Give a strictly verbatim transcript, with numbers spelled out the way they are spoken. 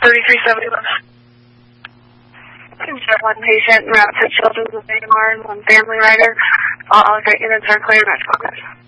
thirty-three seventy-one. One patient, route to Children's with A M R, and one family rider. All great units are clear, next focus.